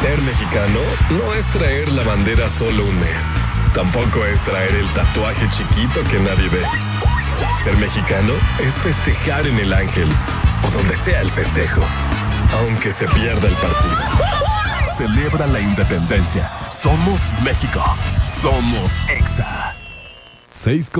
Ser mexicano no es traer la bandera solo un mes. Tampoco es traer el tatuaje chiquito que nadie ve. Ser mexicano es festejar en el Ángel o donde sea el festejo, aunque se pierda el partido. Celebra la independencia. Somos México. Somos EXA. 6